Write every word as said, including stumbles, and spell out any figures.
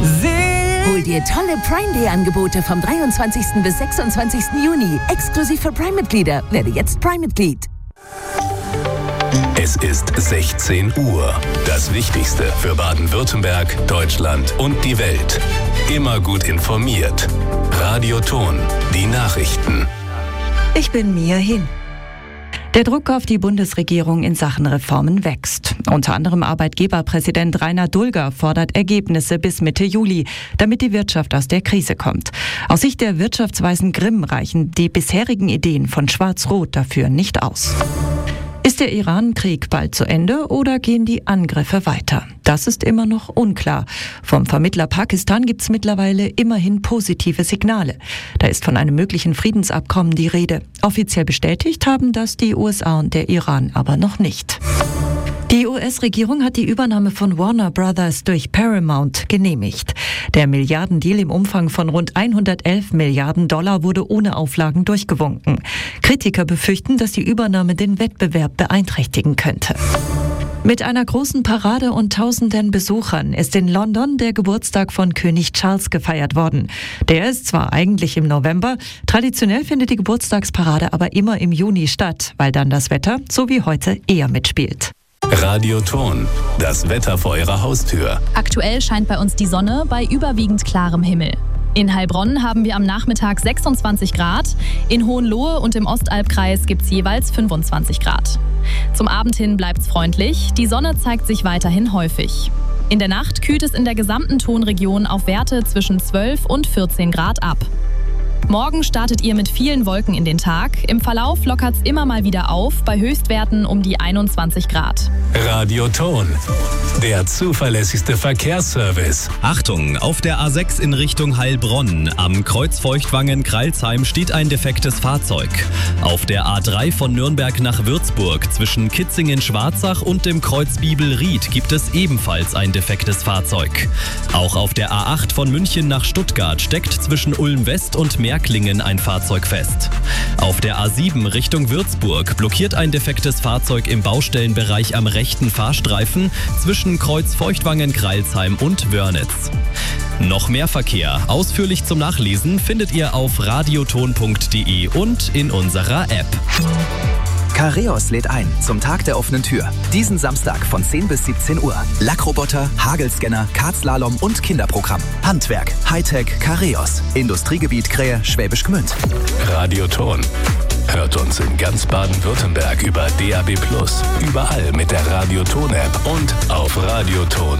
Hol dir tolle Prime Day Angebote vom dreiundzwanzigsten bis sechsundzwanzigsten Juni. Exklusiv für Prime-Mitglieder. Werde jetzt Prime-Mitglied. Es ist sechzehn Uhr. Das Wichtigste für Baden-Württemberg, Deutschland und die Welt. Immer gut informiert. Radio Ton, die Nachrichten. Ich bin Mia Hin. Der Druck auf die Bundesregierung in Sachen Reformen wächst. Unter anderem Arbeitgeberpräsident Rainer Dulger fordert Ergebnisse bis Mitte Juli, damit die Wirtschaft aus der Krise kommt. Aus Sicht der Wirtschaftsweisen Grimm reichen die bisherigen Ideen von Schwarz-Rot dafür nicht aus. Ist der Iran-Krieg bald zu Ende oder gehen die Angriffe weiter? Das ist immer noch unklar. Vom Vermittler Pakistan gibt es mittlerweile immerhin positive Signale. Da ist von einem möglichen Friedensabkommen die Rede. Offiziell bestätigt haben das die U S A und der Iran aber noch nicht. Die U S-Regierung hat die Übernahme von Warner Brothers durch Paramount genehmigt. Der Milliardendeal im Umfang von rund hundertelf Milliarden Dollar wurde ohne Auflagen durchgewunken. Kritiker befürchten, dass die Übernahme den Wettbewerb beeinträchtigen könnte. Mit einer großen Parade und tausenden Besuchern ist in London der Geburtstag von König Charles gefeiert worden. Der ist zwar eigentlich im November, traditionell findet die Geburtstagsparade aber immer im Juni statt, weil dann das Wetter, so wie heute, eher mitspielt. Radio Ton, das Wetter vor Ihrer Haustür. Aktuell scheint bei uns die Sonne bei überwiegend klarem Himmel. In Heilbronn haben wir am Nachmittag sechsundzwanzig Grad, in Hohenlohe und im Ostalbkreis gibt es jeweils fünfundzwanzig Grad. Zum Abend hin bleibt's freundlich, die Sonne zeigt sich weiterhin häufig. In der Nacht kühlt es in der gesamten Tonregion auf Werte zwischen zwölf und vierzehn Grad ab. Morgen startet ihr mit vielen Wolken in den Tag. Im Verlauf lockert's immer mal wieder auf, bei Höchstwerten um die einundzwanzig Grad. Radio Ton, der zuverlässigste Verkehrsservice. Achtung, auf der A sechs in Richtung Heilbronn. Am Kreuz Feuchtwangen-Kreilsheim steht ein defektes Fahrzeug. Auf der A drei von Nürnberg nach Würzburg zwischen Kitzingen-Schwarzach und dem Kreuz Biebel-Ried gibt es ebenfalls ein defektes Fahrzeug. Auch auf der A acht von München nach Stuttgart steckt zwischen Ulm-West und Märklingen ein Fahrzeug fest. Auf der A sieben Richtung Würzburg blockiert ein defektes Fahrzeug im Baustellenbereich am rechten Fahrstreifen zwischen Kreuz Feuchtwangen-Kreilsheim und Wörnitz. Noch mehr Verkehr, ausführlich zum Nachlesen, findet ihr auf radioton punkt de und in unserer App. Careos lädt ein zum Tag der offenen Tür. Diesen Samstag von zehn bis siebzehn Uhr. Lackroboter, Hagelscanner, Kartslalom und Kinderprogramm. Handwerk, Hightech, Careos. Industriegebiet Krähe, Schwäbisch Gmünd. Radio Ton. Hört uns in ganz Baden-Württemberg über D A B plus, überall mit der Radio Ton App und auf radioton